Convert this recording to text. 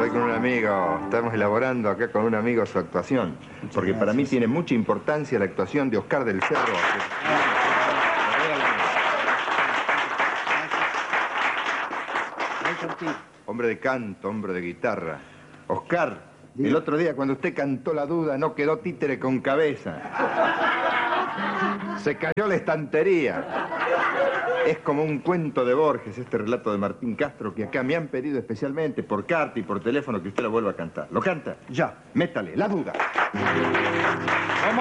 Estoy con un amigo, estamos elaborando acá con un amigo su actuación. Porque para mí tiene mucha importancia la actuación de Oscar del Cerro. Hombre de canto, hombre de guitarra. Oscar, el otro día cuando usted cantó La Duda no quedó títere con cabeza. Se cayó la estantería. Es como un cuento de Borges, este relato de Martín Castro, que acá me han pedido especialmente por carta y por teléfono que usted lo vuelva a cantar. ¿Lo canta? Ya. Métale, La Duda.